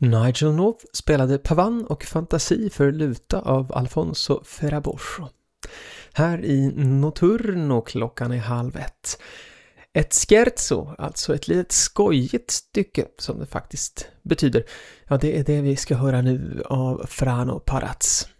Nigel North spelade Pavan och Fantasi för luta av Alfonso Ferrabosio. Här i Notturno klockan är 12:30. Ett scherzo, alltså ett litet skojigt stycke som det faktiskt betyder. Ja, det är det vi ska höra nu av Frano Paraz.